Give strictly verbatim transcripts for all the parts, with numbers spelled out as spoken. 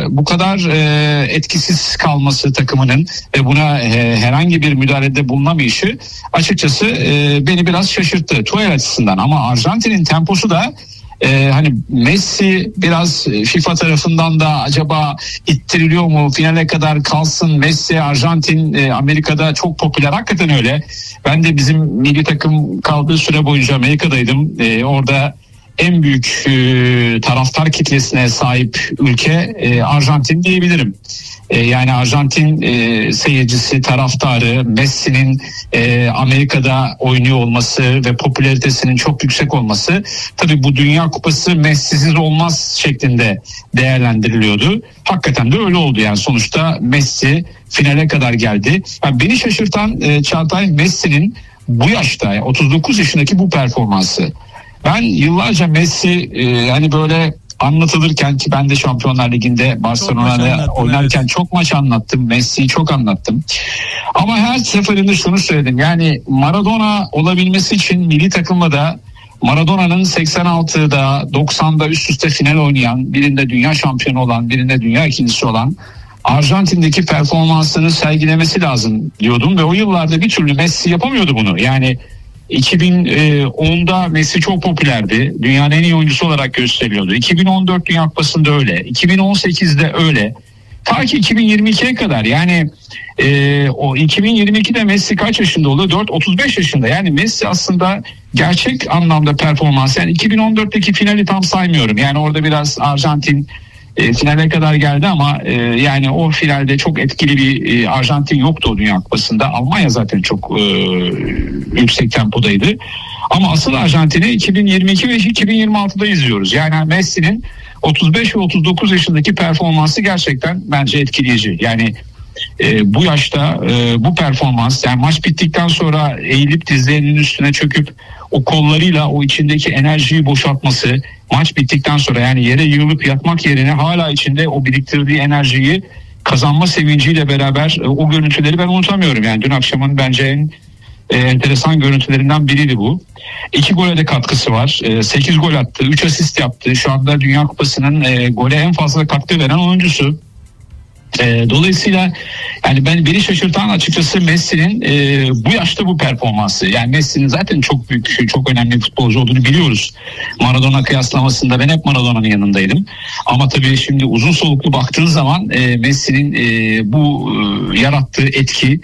bu kadar e, etkisiz kalması takımının ve buna e, herhangi bir müdahalede bulunamayışı açıkçası e, beni biraz şaşırttı Tuchel açısından. Ama Arjantin'in temposu da Ee, hani Messi biraz FIFA tarafından da acaba ittiriliyor mu, finale kadar kalsın Messi. Arjantin e, Amerika'da çok popüler, hakikaten öyle. Ben de bizim milli takım kaldığı süre boyunca Amerika'daydım. Ee, orada en büyük e, taraftar kitlesine sahip ülke e, Arjantin diyebilirim. E, yani Arjantin e, seyircisi, taraftarı, Messi'nin e, Amerika'da oynuyor olması ve popülaritesinin çok yüksek olması, tabii bu Dünya Kupası Messi'siz olmaz şeklinde değerlendiriliyordu. Hakikaten de öyle oldu. Yani sonuçta Messi finale kadar geldi. Yani beni şaşırtan e, Çağatay, Messi'nin bu yaşta, otuz dokuz yaşındaki bu performansı. Ben yıllarca Messi e, hani böyle anlatılırken, ki ben de Şampiyonlar Ligi'nde Barcelona'da oynarken evet. çok maç anlattım. Messi'yi çok anlattım. Ama her seferinde şunu söyledim. Yani Maradona olabilmesi için milli takımla da Maradona'nın seksen altıda doksan'da üst üste final oynayan, birinde dünya şampiyonu olan, birinde dünya ikincisi olan Arjantin'deki performansını sergilemesi lazım diyordum ve o yıllarda bir türlü Messi yapamıyordu bunu. Yani iki bin onda Messi çok popülerdi. Dünyanın en iyi oyuncusu olarak gösteriliyordu. iki bin on dört Dünya Kupası'nda öyle. iki bin on sekiz'de öyle. Ta ki iki bin yirmi iki'ye kadar. Yani e, o iki bin yirmi iki'de Messi kaç yaşında oldu? dört otuz beş yaşında. Yani Messi aslında gerçek anlamda performans. Yani iki bin on dört'teki finali tam saymıyorum. Yani orada biraz Arjantin E, finale kadar geldi ama e, yani o finalde çok etkili bir e, Arjantin yoktu o Dünya Kupası'nda. Almanya zaten çok e, yüksek tempodaydı. Ama asıl Arjantin'i iki bin yirmi iki ve iki bin yirmi altı'da izliyoruz. Yani Messi'nin otuz beş ve otuz dokuz yaşındaki performansı gerçekten bence etkileyici. Yani e, bu yaşta e, bu performans, yani maç bittikten sonra eğilip dizlerinin üstüne çöküp o kollarıyla o içindeki enerjiyi boşaltması, maç bittikten sonra yani yere yığılıp yatmak yerine hala içinde o biriktirdiği enerjiyi kazanma sevinciyle beraber e, o görüntüleri ben unutamıyorum. Yani dün akşamın bence en e, enteresan görüntülerinden biriydi bu. İki gole de katkısı var. E, sekiz gol attı, üç asist yaptı. Şu anda Dünya Kupası'nın e, gole en fazla katkı veren oyuncusu. E, dolayısıyla yani ben beni şaşırtan açıkçası Messi'nin e, bu yaşta bu performansı. Yani Messi'nin zaten çok büyük, çok önemli bir futbolcu olduğunu biliyoruz. Maradona kıyaslamasında ben hep Maradona'nın yanındaydım. Ama tabii şimdi uzun soluklu baktığın zaman e, Messi'nin e, bu e, yarattığı etki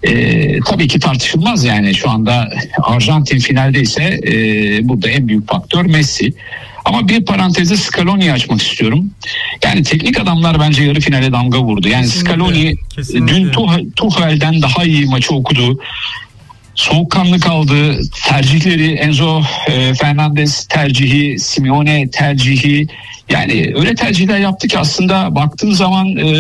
e, tabii ki tartışılmaz. Yani şu anda Arjantin finalde ise e, burada en büyük faktör Messi. Ama bir parantezde Scaloni'yi açmak istiyorum. Yani teknik adamlar bence yarı finale damga vurdu. Yani kesinlikle, Scaloni kesinlikle. Dün Tuchel'den daha iyi maçı okudu. Soğukkanlı kaldı. Tercihleri, Enzo e, Fernandez tercihi, Simeone tercihi. Yani öyle tercihler yaptı ki aslında baktığın zaman e,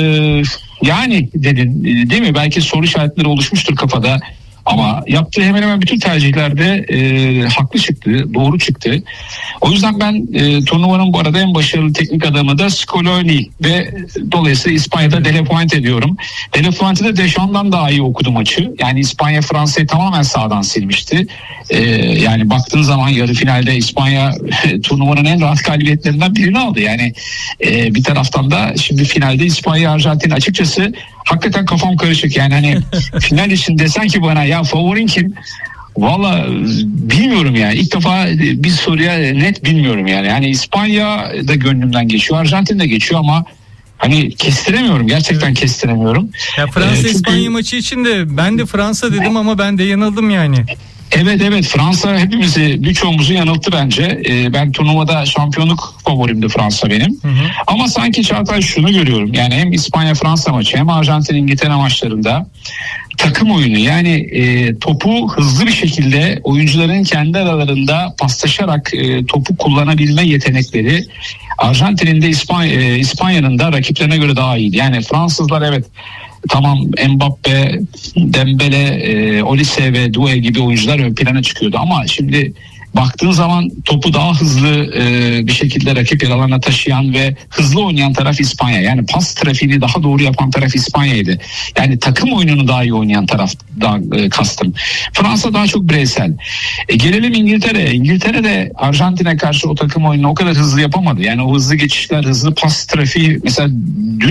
yani dedin değil mi? Belki soru işaretleri oluşmuştur kafada. Ama yaptığı hemen hemen bütün tercihlerde e, haklı çıktı, doğru çıktı. O yüzden ben e, turnuvanın bu arada en başarılı teknik adamı da Scaloni ve dolayısıyla İspanya'da De La Fuente ediyorum. De La Fuente'de Deschamps'dan daha iyi okudu maçı. Yani İspanya Fransa'yı tamamen sağdan silmişti. E, yani baktığın zaman yarı finalde İspanya turnuvanın en rahat galibiyetlerinden birini aldı. Yani e, bir taraftan da şimdi finalde İspanya Arjantin, açıkçası hakikaten kafam karışık. Yani hani final için desen ki bana ya favorin kim? Valla bilmiyorum yani. İlk defa bir soruya net bilmiyorum yani. Yani İspanya da gönlümden geçiyor, Arjantin de geçiyor ama hani kestiremiyorum. Gerçekten evet. kestiremiyorum. Ya Fransa İspanya ee, çünkü... maçı için de ben de Fransa dedim ama ben de yanıldım yani. Evet evet Fransa hepimizi, birçoğumuzu yanılttı bence. Ee, ben turnuvada şampiyonluk favorimdi Fransa benim. Hı hı. Ama sanki Çağatay şunu görüyorum. Yani hem İspanya-Fransa maçı hem Arjantin-İngiltere maçlarında takım oyunu, yani e, topu hızlı bir şekilde oyuncuların kendi aralarında paslaşarak e, topu kullanabilme yetenekleri Arjantin'in de İspanya, e, İspanya'nın da rakiplerine göre daha iyiydi. Yani Fransızlar evet tamam Mbappe, Dembele, e, Olise ve Doué gibi oyuncular ön plana çıkıyordu ama şimdi baktığın zaman topu daha hızlı e, bir şekilde rakip yer alanına taşıyan ve hızlı oynayan taraf İspanya. Yani pas trafiğini daha doğru yapan taraf İspanya'ydı. Yani takım oyununu daha iyi oynayan taraf da e, kastım. Fransa daha çok bireysel. E, gelelim İngiltere'ye. İngiltere'de Arjantin'e karşı o takım oyununu o kadar hızlı yapamadı. Yani o hızlı geçişler, hızlı pas trafiği mesela dün